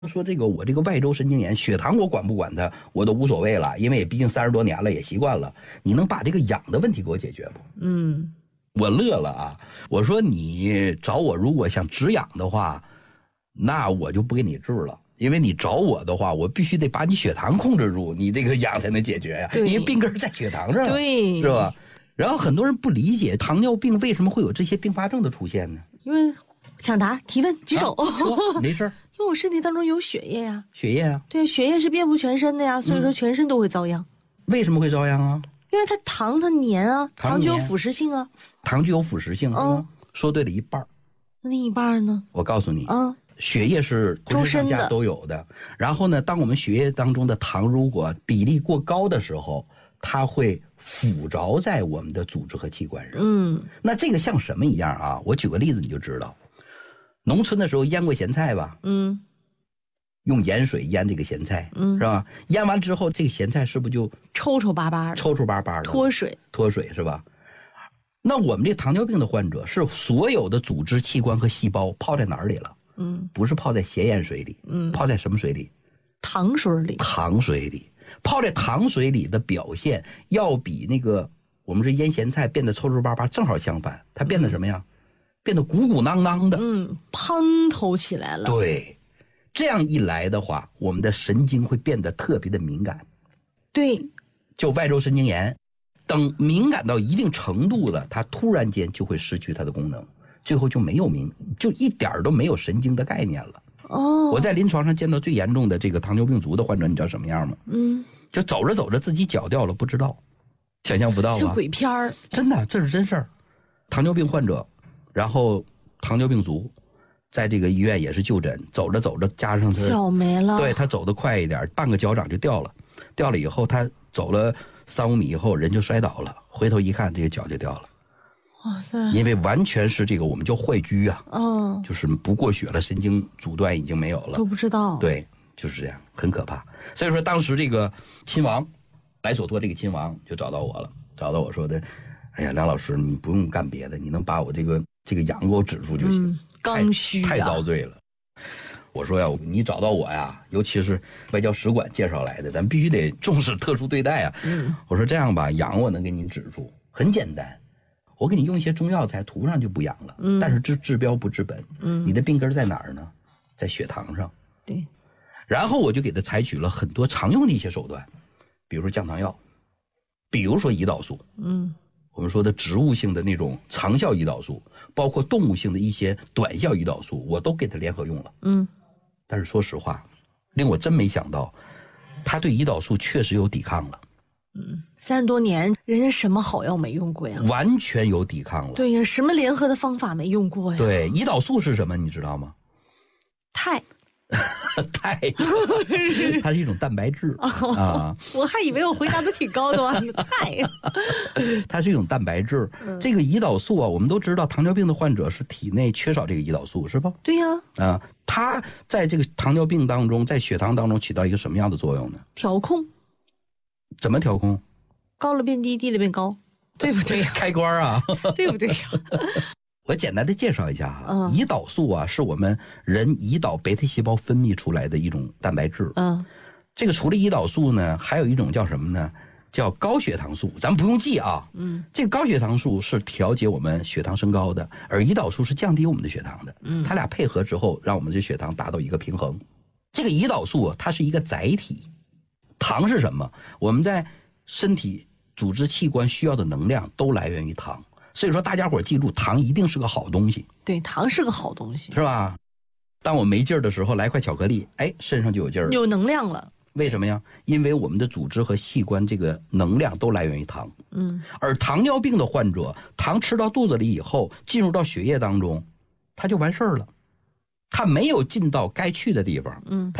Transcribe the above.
说这个我这个外周神经炎，血糖我管不管它，我都无所谓了，因为也毕竟30多年了，也习惯了。你能把这个痒的问题给我解决不？我乐了啊！我说你找我如果想止痒的话，那我就不给你治了，因为你找我的话，我必须得把你血糖控制住，你这个痒才能解决呀。因为病根在血糖上， 对， 是吧？然后很多人不理解糖尿病为什么会有这些并发症的出现呢？ 因为抢答提问举手， 没事。 因为我身体当中有血液呀， 血液啊， 对，血液是遍布全身的呀，所以说全身都会遭殃。 为什么会遭殃啊？ 因为它糖它黏啊，糖具有腐蚀性啊， 糖具有腐蚀性，说对了一半。 那另一半呢？ 我告诉你，血液是浑身上下都有的。然后呢，当我们血液当中的糖如果比例过高的时候，它会附着在我们的组织和器官上。那这个像什么一样啊？我举个例子你就知道。农村的时候腌过咸菜吧？用盐水腌这个咸菜，是吧？腌完之后，这个咸菜是不是就抽抽巴巴的，脱水是吧？那我们这糖尿病的患者是所有的组织、器官和细胞泡在哪儿里了？不是泡在咸盐水里，泡在什么水里？糖水里。糖水里，泡在糖水里的表现要比那个我们这腌咸菜变得抽抽巴巴正好相反，它变得什么样？变得鼓鼓囊囊的，滂透起来了。对，这样一来的话，我们的神经会变得特别的敏感。对，就外周神经炎，等敏感到一定程度了，它突然间就会失去它的功能，最后就就一点都没有神经的概念了。我在临床上见到最严重的这个糖尿病足的患者，你知道什么样吗？就走着走着自己脚掉了，不知道，想象不到吧？像鬼片儿，真的，这是真事儿。糖尿病患者。然后糖尿病足，在这个医院也是就诊，走着走着加上他脚没了，对，他走得快一点，半个脚掌就掉了以后他走了3-5米以后人就摔倒了，回头一看这个脚就掉了。哇塞！因为完全是这个我们叫坏疽啊，就是不过血了，神经阻断已经没有了，都不知道。对，就是这样，很可怕。所以说当时这个亲王莱索托这个亲王就找到我了，找到我说的，哎呀，梁老师，你不用干别的，你能把我这个痒给我止住就行。刚需太遭罪了。我说呀，你找到我呀，尤其是外交使馆介绍来的，咱必须得重视特殊对待啊。我说这样吧，痒我能给你止住，很简单，我给你用一些中药材涂上就不痒了。但是治标不治本。你的病根在哪儿呢？在血糖上。对。然后我就给他采取了很多常用的一些手段，比如说降糖药，比如说胰岛素。我们说的植物性的那种长效胰岛素，包括动物性的一些短效胰岛素，我都给它联合用了。但是说实话，令我真没想到，他对胰岛素确实有抵抗了。30多年，人家什么好药没用过呀？完全有抵抗了。对呀，什么联合的方法没用过呀？对，胰岛素是什么？你知道吗？肽。它是一种蛋白质啊！我还以为我回答的挺高的肽，它是一种蛋白质。这个胰岛素啊，我们都知道，糖尿病的患者是体内缺少这个胰岛素，是吧？对呀。它在这个糖尿病当中，在血糖当中起到一个什么样的作用呢？调控。怎么调控？高了变低，低了变高，对不对呀？开关啊，对不对呀？我简单的介绍一下哈，胰岛素啊是我们人胰岛贝塔细胞分泌出来的一种蛋白质。这个除了胰岛素呢，还有一种叫什么呢？叫高血糖素，咱们不用记啊。这个高血糖素是调节我们血糖升高的，而胰岛素是降低我们的血糖的。它俩配合之后，让我们这血糖达到一个平衡。这个胰岛素它是一个载体，糖是什么？我们在身体组织器官需要的能量都来源于糖。所以说大家伙记住，糖一定是个好东西。对，糖是个好东西，是吧？当我没劲儿的时候，来块巧克力，哎，身上就有劲儿了，有能量了。为什么呀？因为我们的组织和器官这个能量都来源于糖。而糖尿病的患者，糖吃到肚子里以后，进入到血液当中，它就完事儿了，它没有进到该去的地方。